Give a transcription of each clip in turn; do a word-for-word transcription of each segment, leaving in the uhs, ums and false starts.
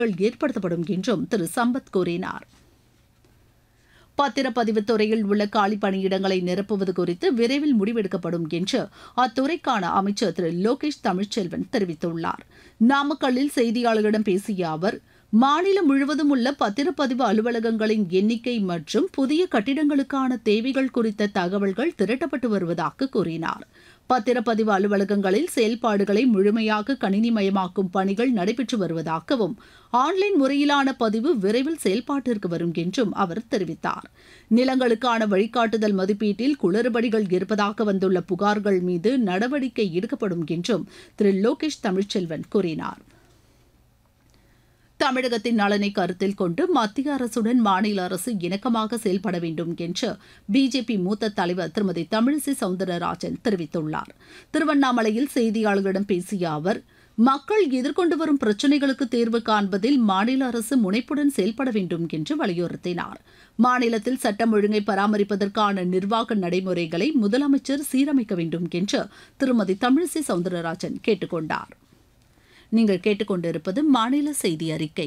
ஏற்படுத்தப்படும் என்றும் திரு சம்பத் கூறினார். பத்திரப்பதிவு துறையில் உள்ள காலி பணியிடங்களை நிரப்புவது குறித்து விரைவில் முடிவெடுக்கப்படும் என்று அத்துறைக்கான அமைச்சர் திரு லோகேஷ் தமிழ்ச்செல்வன் தெரிவித்துள்ளார். நாமக்கல்லில் செய்தியாளர்களிடம் பேசிய அவர், மாநிலம் முழுவதும் உள்ள பத்திரப்பதிவு அலுவலகங்களின் எண்ணிக்கை மற்றும் புதிய கட்டிடங்களுக்கான தேவைகள் குறித்த தகவல்கள் திரட்டப்பட்டு வருவதாக கூறினார். பத்திரப்பதிவு அலுவலகங்களில் செயல்பாடுகளை முழுமையாக கணினிமயமாக்கும் பணிகள் நடைபெற்று வருவதாகவும், ஆன்லைன் முறையிலான பதிவு விரைவில் செயல்பாட்டிற்கு வரும் என்றும் அவர் தெரிவித்தார். நிலங்களுக்கான வழிகாட்டுதல் மதிப்பீட்டில் குளறுபடிகள் இருப்பதாக வந்துள்ள புகார்கள் மீது நடவடிக்கை எடுக்கப்படும் என்றும் திரு லோகேஷ் தமிழ்ச்செல்வன் கூறினார். தமிழகத்தின் நலனை கருத்தில் கொண்டு மத்திய அரசுடன் மாநில அரசு இணக்கமாக செயல்பட வேண்டும் என்று பிஜேபி மூத்த தலைவர் திருமதி தமிழிசை சவுந்தரராஜன் தெரிவித்துள்ளார். திருவண்ணாமலையில் செய்தியாளர்களிடம் பேசிய அவர், மக்கள் எதிர்கொண்டு வரும் பிரச்சினைகளுக்கு தீர்வு காண்பதில் மாநில அரசு முனைப்புடன் செயல்பட வேண்டும் என்று வலியுறுத்தினார். மாநிலத்தில் சட்டம் ஒழுங்கை பராமரிப்பதற்கான நிர்வாக நடைமுறைகளை முதலமைச்சர் சீரமைக்க வேண்டும் என்று திருமதி தமிழிசை சவுந்தரராஜன் கேட்டுக் கொண்டார். நீங்கள் கேட்டுக்கொண்டிருப்பது மாநில செய்தி அறிக்கை.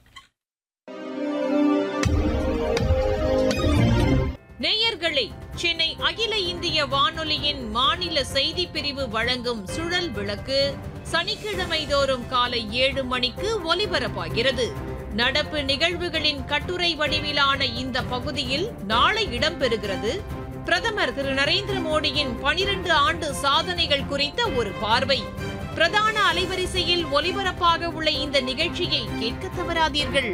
நேயர்களே, சென்னை அகில இந்திய வானொலியின் மாநில செய்தி பிரிவு வழங்கும் சுழல் விளக்கு சனிக்கிழமை தோறும் காலை ஏழு மணிக்கு ஒலிபரப்பாகிறது. நடப்பு நிகழ்வுகளின் கட்டுரை வடிவிலான இந்த பகுதியில் நாளை இடம்பெறுகிறது. பிரதமர் திரு நரேந்திர மோடியின் பனிரண்டு ஆண்டு சாதனைகள் குறித்த ஒரு பார்வை. பிரதான அலைவரிசையில் ஒலிபரப்பாக உள்ள இந்த நிகழ்ச்சியை கேட்க தவறாதீர்கள்.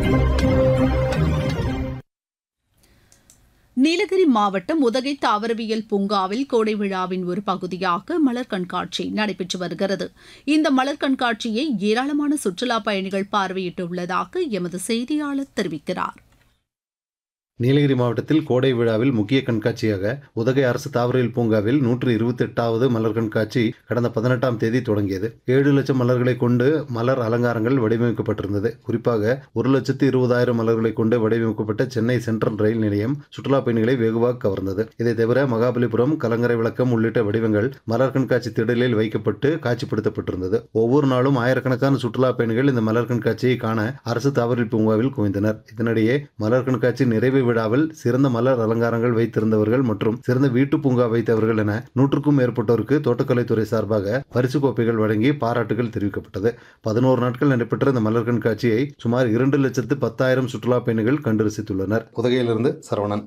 நீலகிரி மாவட்டம் உதகை தாவரவியல் பூங்காவில் கோடை விழாவின் ஒரு பகுதியாக மலர் கண்காட்சி நடைபெற்று வருகிறது. இந்த மலர் கண்காட்சியை ஏராளமான சுற்றுலாப் பயணிகள் பார்வையிட்டுள்ளதாக எமது செய்தியாளர் தெரிவிக்கிறார். நீலகிரி மாவட்டத்தில் கோடை விழாவில் முக்கிய கண்காட்சியாக உதகை அரசு தாவரவியல் பூங்காவில் நூற்று இருபத்தி எட்டாவது மலர் கண்காட்சி கடந்த பதினெட்டாம் தேதி தொடங்கியது. ஏழு லட்சம் மலர்களை கொண்டு மலர் அலங்காரங்கள் வடிவமைக்கப்பட்டிருந்தது. குறிப்பாக ஒரு லட்சத்து இருபதாயிரம் மலர்களை கொண்டு வடிவமைக்கப்பட்ட சென்னை சென்ட்ரல் ரயில் நிலையம் சுற்றுலா பயணிகளை வெகுவாக கவர்ந்தது. இதை தவிர மகாபலிபுரம், கலங்கரை விளக்கம் உள்ளிட்ட வடிவங்கள் மலர் கண்காட்சி திடலில் வைக்கப்பட்டு காட்சிப்படுத்தப்பட்டிருந்தது. ஒவ்வொரு நாளும் ஆயிரக்கணக்கான சுற்றுலா பயணிகள் இந்த மலர் கண்காட்சியை காண அரசு தாவரவியல் பூங்காவில் குவிந்தனர். இதனிடையே மலர் கண்காட்சி நிறைவு விழாவில் சிறந்த மலர் அலங்காரங்கள் வைத்திருந்தவர்கள் மற்றும் சிறந்த வீட்டு பூங்கா வைத்தவர்கள் என நூற்றுக்கும் மேற்பட்டோருக்கு தோட்டக்கலைத்துறை சார்பாக பரிசு கோப்பைகள் வழங்கி பாராட்டுகள் தெரிவிக்கப்பட்டது. பதினோரு நாட்கள் நடைபெற்ற இந்த மலர் கண்காட்சியை சுமார் இரண்டு லட்சத்து பத்தாயிரம் சுற்றுலா பயணிகள் கண்டு ரசித்துள்ளனர். உதகையிலிருந்து சரவணன்.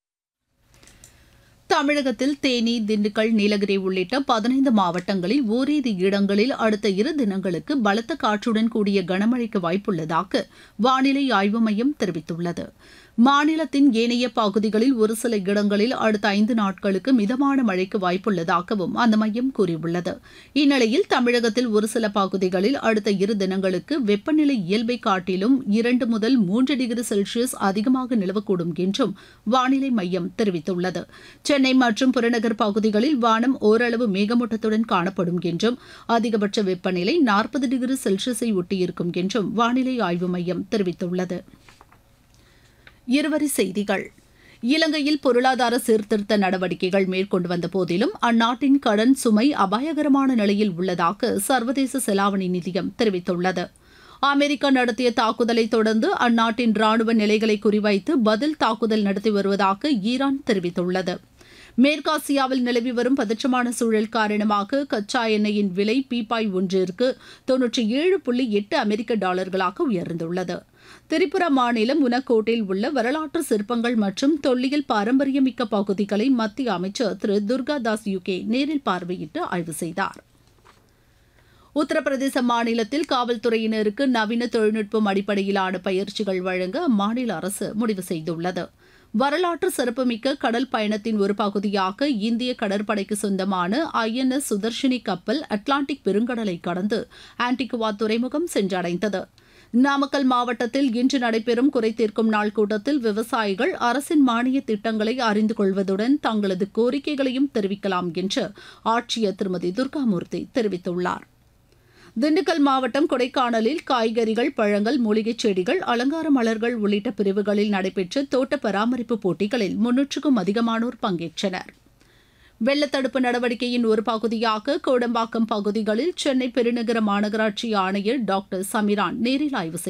தமிழகத்தில் தேனி, திண்டுக்கல், நீலகிரி உள்ளிட்ட பதினைந்து மாவட்டங்களில் ஓரிரு இடங்களில் அடுத்த இரு தினங்களுக்கு பலத்த காற்றுடன் கூடிய கனமழைக்கு வாய்ப்புள்ளதாக வானிலை ஆய்வு மையம் தெரிவித்துள்ளது. மாநிலத்தின் ஏனைய பகுதிகளில் ஒரு சில இடங்களில் அடுத்த ஐந்து நாட்களுக்கு மிதமான மழைக்கு வாய்ப்புள்ளதாகவும் அந்த மையம் கூறியுள்ளது. இந்நிலையில் தமிழகத்தில் ஒரு சில பகுதிகளில் அடுத்த இரு தினங்களுக்கு வெப்பநிலை இயல்பை காட்டிலும் இரண்டு முதல் மூன்று டிகிரி செல்சியஸ் அதிகமாக நிலவக்கூடும் என்றும் வானிலை மையம் தெரிவித்துள்ளது. சென்னை மற்றும் புறநகர் பகுதிகளில் வானம் ஓரளவு மேகமூட்டத்துடன் காணப்படும் என்றும் அதிகபட்ச வெப்பநிலை நாற்பது டிகிரி செல்சியஸை ஒட்டியிருக்கும் என்றும் வானிலை ஆய்வு மையம் தெரிவித்துள்ளது. இருவரி செய்திகள். இலங்கையில் பொருளாதார சீர்திருத்த நடவடிக்கைகள் மேற்கொண்டு வந்த போதிலும் அந்நாட்டின் கடன் சுமை அபாயகரமான நிலையில் உள்ளதாக சர்வதேச செலாவணி நிதியம் தெரிவித்துள்ளது. அமெரிக்கா நடத்திய தாக்குதலை தொடர்ந்து அந்நாட்டின் ராணுவ நிலைகளை குறிவைத்து பதில் தாக்குதல் நடத்தி வருவதாக ஈரான் தெரிவித்துள்ளது. மேற்காசியாவில் நிலவி வரும் பதற்றமான சூழல் காரணமாக கச்சா எண்ணெயின் விலை பீப்பாய் ஒன்றிற்கு தொன்னூற்றி ஏழு புள்ளி எட்டு அமெரிக்க டாலர்களாக உயர்ந்துள்ளது. திரிபுரா மாநிலம் உனக்கோட்டில் உள்ள வரலாற்று சிற்பங்கள் மற்றும் தொல்லியல் பாரம்பரியமிக்க பகுதிகளை மத்திய அமைச்சர் திரு துர்காதாஸ் யுகே நேரில் பார்வையிட்டு ஆய்வு செய்தார். உத்தரப்பிரதேச மாநிலத்தில் காவல்துறையினருக்கு நவீன தொழில்நுட்பம் அடிப்படையிலான பயிற்சிகள் வழங்க அம்மாநில அரசு முடிவு செய்துள்ளது. வரலாற்று சிறப்புமிக்க கடல் பயணத்தின் ஒரு பகுதியாக இந்திய கடற்படைக்கு சொந்தமான ஐ என் எஸ் சுதர்ஷினி கப்பல் அட்லாண்டிக் பெருங்கடலை கடந்து ஆன்டிகுவா துறைமுகம் சென்றடைந்தது. நாமக்கல் மாவட்டத்தில் இன்று நடைபெறும் குறைதீர்க்கும் நாள் கூட்டத்தில் விவசாயிகள் அரசின் மானிய திட்டங்களை அறிந்து கொள்வதுடன் தங்களது கோரிக்கைகளையும் தெரிவிக்கலாம் என்று ஆட்சியர் திருமதி துர்காமூர்த்தி தெரிவித்துள்ளார். திண்டுக்கல் மாவட்டம் கொடைக்கானலில் காய்கறிகள், பழங்கள், மூலிகைச் செடிகள், அலங்கார மலர்கள் உள்ளிட்ட பிரிவுகளில் நடைபெற்ற தோட்ட பராமரிப்பு போட்டிகளில் முன்னூற்றுக்கும் அதிகமானோர் பங்கேற்றனர். வெள்ளத்தடுப்பு நடவடிக்கையின் ஒரு பகுதியாக கோடம்பாக்கம் பகுதிகளில் சென்னை பெருநகர மாநகராட்சி ஆணையர் டாக்டர் சமிரான் நேரில் ஆய்வு